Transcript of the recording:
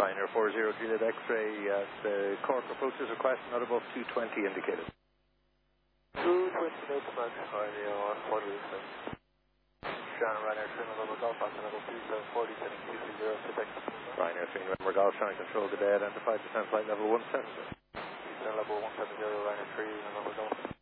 Ryanair 40 Juliet X-ray, the Cork approaches request not above 220 indicated. 220 knots max, Ryanair 140. Shannon Ryanair 3 November Golf, level 2740, sending QC0 to Texas. Ryanair 3 November Golf, trying to control the day, identified descent flight level 170. Descent level 170, Ryanair 3 November Golf.